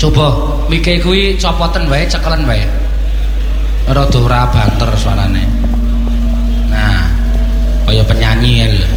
Coba mike kuwi copoten wae cekelen wae. Rada ora banter suarane. Nah, kaya penyanyi lho.